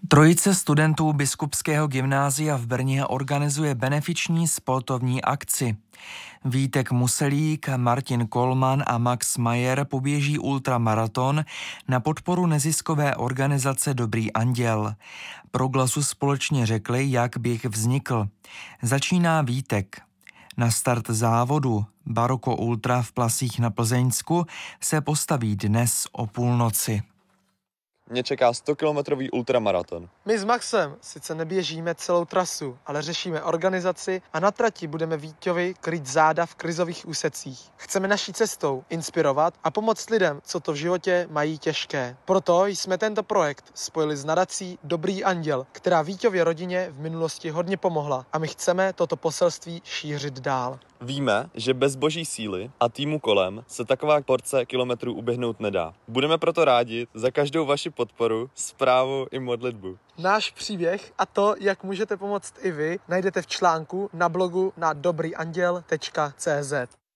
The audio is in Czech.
Trojice studentů Biskupského gymnázia v Brně organizuje benefiční sportovní akci. Vítek Muselík, Martin Kolman a Max Majer poběží ultramaraton na podporu neziskové organizace Dobrý anděl. Pro Glasu společně řekli, jak běh vznikl. Začíná Vítek. Na start závodu Baroko Ultra v Plasích na Plzeňsku se postaví dnes o půlnoci. Mě čeká 100-kilometrový ultramaraton. My s Maxem sice neběžíme celou trasu, ale řešíme organizaci a na trati budeme Víťovi krýt záda v krizových úsecích. Chceme naší cestou inspirovat a pomoct lidem, co to v životě mají těžké. Proto jsme tento projekt spojili s nadací Dobrý anděl, která Víťově rodině v minulosti hodně pomohla a my chceme toto poselství šířit dál. Víme, že bez boží síly a týmu kolem se taková porce kilometrů uběhnout nedá. Budeme proto rádi za každou vaši podporu, zprávu i modlitbu. Náš příběh a to, jak můžete pomoct i vy, najdete v článku na blogu na dobryanděl.cz.